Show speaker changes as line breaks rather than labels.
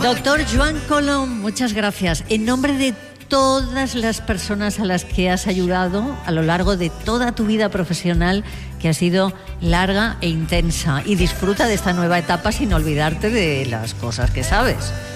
Doctor Joan Colom, muchas gracias. En nombre de todas las personas a las que has ayudado a lo largo de toda tu vida profesional, que ha sido larga e intensa, y disfruta de esta nueva etapa sin olvidarte de las cosas que sabes.